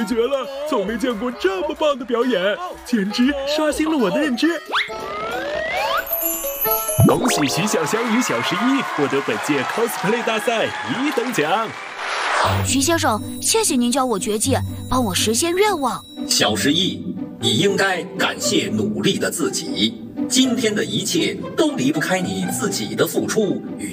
绝了，从没见过这么棒的表演，简直刷新了我的认知。恭喜徐小香与小11获得本届 cosplay 大赛1等奖。 徐先生，谢谢您教我绝技，帮我实现愿望。 小11，你应该感谢努力的自己，今天的一切都离不开你自己的付出与